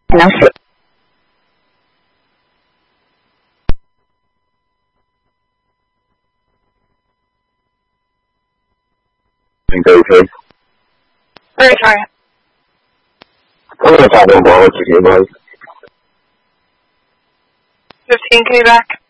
Hello? Okay. Very sorry. I'm going to talk about what you 15K back.